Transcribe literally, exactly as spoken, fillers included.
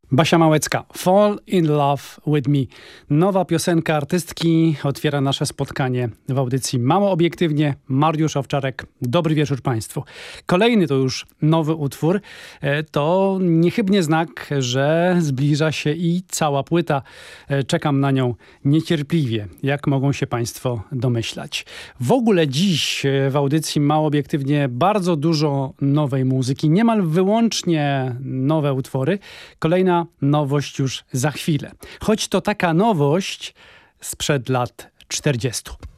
Basia Małecka, Fall in Love with Me. Nowa piosenka artystki otwiera nasze spotkanie w audycji Mało Obiektywnie. Mariusz Owczarek, dobry wieczór Państwu. Kolejny to już nowy utwór. To niechybnie znak, że zbliża się i cała płyta. Czekam na nią niecierpliwie, jak mogą się Państwo domyślać. W ogóle dziś w audycji Mało Obiektywnie bardzo dużo nowej muzyki, niemal wyłącznie nowe utwory. Kolejna nowość już za chwilę. Choć to taka nowość sprzed lat czterdziestu.